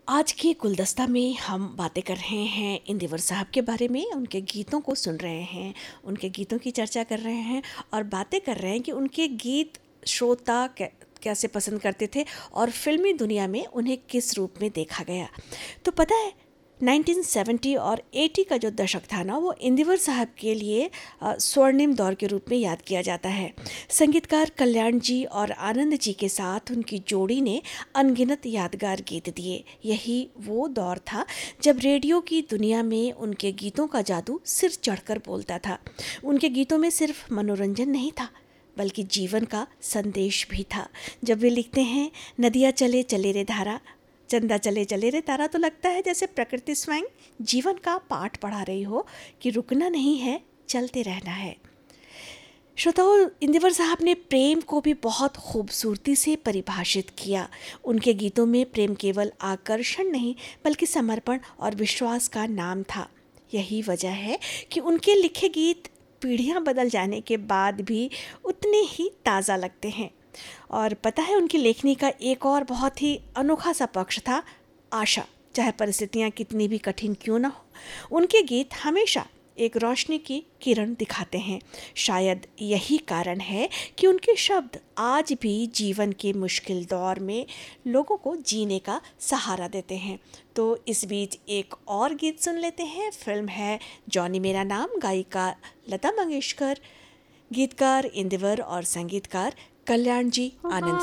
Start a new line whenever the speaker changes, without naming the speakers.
आज के गुलदस्ता में हम बातें कर रहे हैं इंदिवर साहब के बारे में, उनके गीतों को सुन रहे हैं, उनके गीतों की चर्चा कर रहे हैं और बातें कर रहे हैं कि उनके गीत श्रोता कैसे पसंद करते थे और फिल्मी दुनिया में उन्हें किस रूप में देखा गया। तो पता है 1970 और 80 का जो दशक था ना, वो इंदिवर साहब के लिए स्वर्णिम दौर के रूप में याद किया जाता है। संगीतकार कल्याण जी और आनंद जी के साथ उनकी जोड़ी ने अनगिनत यादगार गीत दिए। यही वो दौर था जब रेडियो की दुनिया में उनके गीतों का जादू सिर चढ़कर बोलता था। उनके गीतों में सिर्फ मनोरंजन नहीं था, बल्कि जीवन का संदेश भी था। जब वे लिखते हैं, नदियाँ चले चले रे धारा, चंदा चले चले रे तारा, तो लगता है जैसे प्रकृति स्वयं जीवन का पाठ पढ़ा रही हो कि रुकना नहीं है, चलते रहना है। श्रोताओं, इंदिवर साहब ने प्रेम को भी बहुत खूबसूरती से परिभाषित किया। उनके गीतों में प्रेम केवल आकर्षण नहीं, बल्कि समर्पण और विश्वास का नाम था। यही वजह है कि उनके लिखे गीत पीढ़ियां बदल जाने के बाद भी उतने ही ताज़ा लगते हैं। और पता है, उनकी लेखनी का एक और बहुत ही अनोखा सा पक्ष था आशा। चाहे परिस्थितियाँ कितनी भी कठिन क्यों ना हो, उनके गीत हमेशा एक रोशनी की किरण दिखाते हैं। शायद यही कारण है कि उनके शब्द आज भी जीवन के मुश्किल दौर में लोगों को जीने का सहारा देते हैं। तो इस बीच एक और गीत सुन लेते हैं। फिल्म है जॉनी मेरा नाम, गायिका लता मंगेशकर, गीतकार इंदिवर और संगीतकार कल्याण जी आनंद